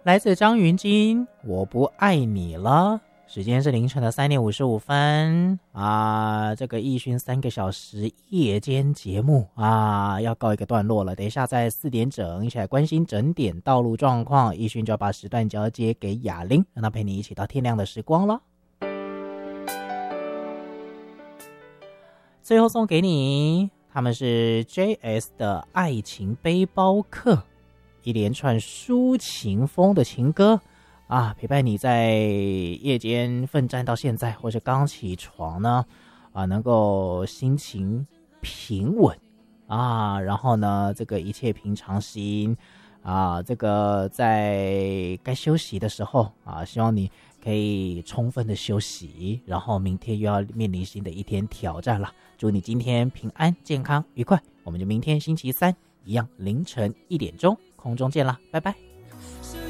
来自张芸京，我不爱你了。时间是凌晨的3点55分啊，这个奕迅3个小时夜间节目啊，要告一个段落了。等一下在4点整一起来关心整点道路状况，奕迅就要把时段交接给雅玲，让她陪你一起到天亮的时光了。最后送给你，他们是 JS 的爱情背包客，一连串抒情风的情歌啊，陪伴你在夜间奋战到现在，或是刚起床呢啊，能够心情平稳啊，然后呢，这个一切平常心啊，这个在该休息的时候啊，希望你可以充分的休息，然后明天又要面临新的一天挑战了。祝你今天平安、健康、愉快，我们就明天星期三一样凌晨1点钟空中见啦，拜拜。